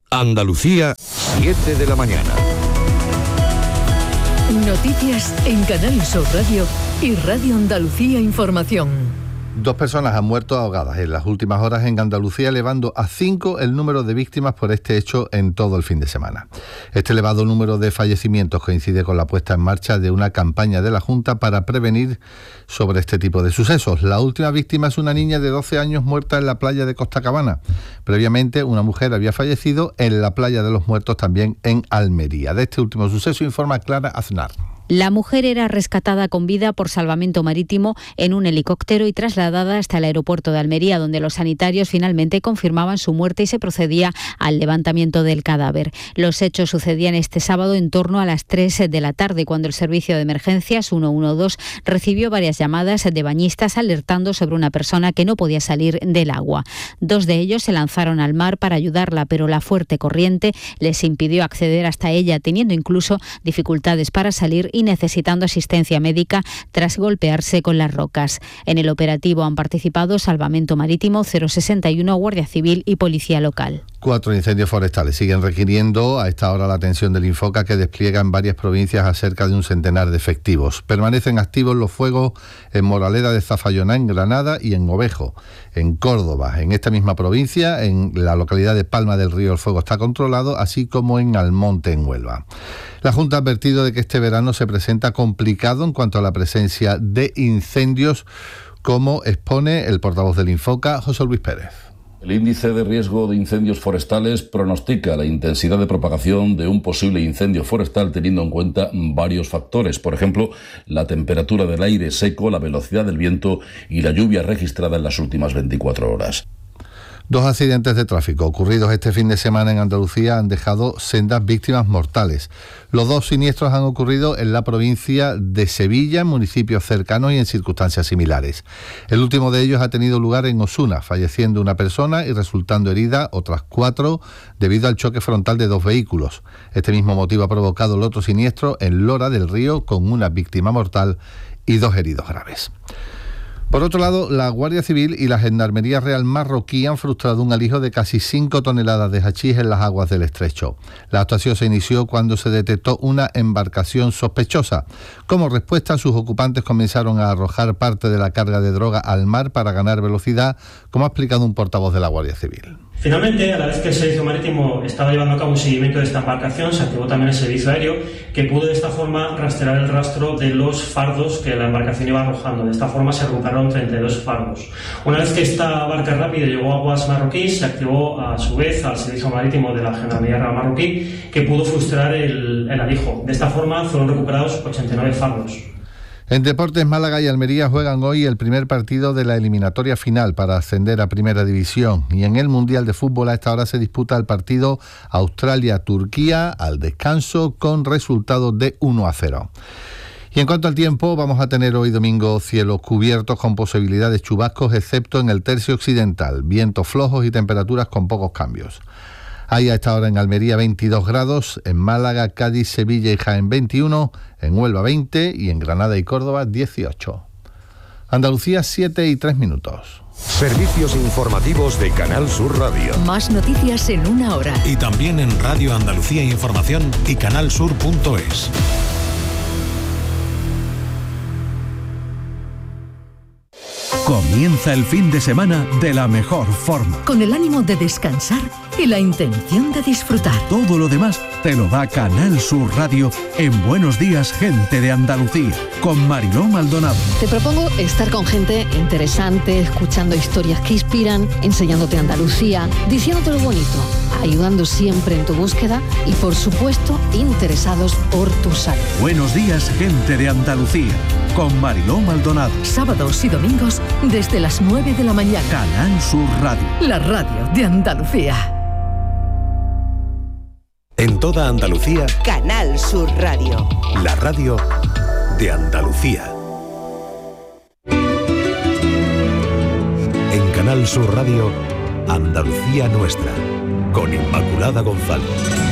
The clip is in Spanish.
Andalucía, 7 de la mañana. Noticias en Canal Sur Radio y Radio Andalucía Información. 2 personas han muerto ahogadas en las últimas horas en Andalucía, elevando a 5 el número de víctimas por este hecho en todo el fin de semana. Este elevado número de fallecimientos coincide con la puesta en marcha de una campaña de la Junta para prevenir sobre este tipo de sucesos. La última víctima es una niña de 12 años muerta en la playa de Costa Cabana. Previamente, una mujer había fallecido en la playa de los Muertos, también en Almería. De este último suceso informa Clara Aznar. La mujer era rescatada con vida por salvamento marítimo en un helicóptero y trasladada hasta el aeropuerto de Almería, donde los sanitarios finalmente confirmaban su muerte y se procedía al levantamiento del cadáver. Los hechos sucedían este sábado en torno a las 3 de la tarde, cuando el servicio de emergencias 112 recibió varias llamadas de bañistas alertando sobre una persona que no podía salir del agua. 2 de ellos se lanzaron al mar para ayudarla, pero la fuerte corriente les impidió acceder hasta ella, teniendo incluso dificultades para salir y necesitando asistencia médica tras golpearse con las rocas. En el operativo han participado Salvamento Marítimo, 061, Guardia Civil y Policía Local. 4 incendios forestales siguen requiriendo a esta hora la atención del Infoca, que despliega en varias provincias a cerca de un centenar de efectivos. Permanecen activos los fuegos en Moraleda de Zafalloná, en Granada, y en Ovejo, en Córdoba. En esta misma provincia, en la localidad de Palma del Río, el fuego está controlado, así como en Almonte, en Huelva. La Junta ha advertido de que este verano se presenta complicado en cuanto a la presencia de incendios, como expone el portavoz del Infoca, José Luis Pérez. El índice de riesgo de incendios forestales pronostica la intensidad de propagación de un posible incendio forestal teniendo en cuenta varios factores, por ejemplo, la temperatura del aire seco, la velocidad del viento y la lluvia registrada en las últimas 24 horas. 2 accidentes de tráfico ocurridos este fin de semana en Andalucía han dejado sendas víctimas mortales. Los 2 siniestros han ocurrido en la provincia de Sevilla, en municipios cercanos y en circunstancias similares. El último de ellos ha tenido lugar en Osuna, falleciendo una persona y resultando herida otras 4 debido al choque frontal de 2 vehículos. Este mismo motivo ha provocado el otro siniestro en Lora del Río, con una víctima mortal y 2 heridos graves. Por otro lado, la Guardia Civil y la Gendarmería Real marroquí han frustrado un alijo de casi 5 toneladas de hachís en las aguas del estrecho. La actuación se inició cuando se detectó una embarcación sospechosa. Como respuesta, sus ocupantes comenzaron a arrojar parte de la carga de droga al mar para ganar velocidad, como ha explicado un portavoz de la Guardia Civil. Finalmente, a la vez que el Servicio Marítimo estaba llevando a cabo un seguimiento de esta embarcación, se activó también el Servicio Aéreo, que pudo de esta forma rastrear el rastro de los fardos que la embarcación iba arrojando. De esta forma se recuperaron 32 fardos. Una vez que esta barca rápida llegó a aguas marroquíes, se activó a su vez al Servicio Marítimo de la Gendarmería Real marroquí, que pudo frustrar el alijo. De esta forma fueron recuperados 89 fardos. En deportes, Málaga y Almería juegan hoy el primer partido de la eliminatoria final para ascender a Primera División, y en el Mundial de Fútbol a esta hora se disputa el partido Australia-Turquía al descanso con resultado de 1-0. Y en cuanto al tiempo, vamos a tener hoy domingo cielos cubiertos con posibilidad de chubascos, excepto en el tercio occidental, vientos flojos y temperaturas con pocos cambios. Hay a esta hora en Almería 22 grados, en Málaga, Cádiz, Sevilla y Jaén 21, en Huelva 20 y en Granada y Córdoba 18. Andalucía 7:03. Servicios informativos de Canal Sur Radio. Más noticias en 1 hora. Y también en Radio Andalucía Información y canalsur.es. Comienza el fin de semana de la mejor forma. Con el ánimo de descansar y la intención de disfrutar. Todo lo demás te lo da Canal Sur Radio en Buenos Días, Gente de Andalucía, con Mariló Maldonado. Te propongo estar con gente interesante, escuchando historias que inspiran, enseñándote Andalucía, diciéndote lo bonito, ayudando siempre en tu búsqueda y, por supuesto, interesados por tu salud. Buenos Días, Gente de Andalucía, con Mariló Maldonado. Sábados y domingos desde las 9 de la mañana. Canal Sur Radio. La radio de Andalucía. En toda Andalucía, Canal Sur Radio. La radio de Andalucía. En Canal Sur Radio, Andalucía Nuestra, con Inmaculada González.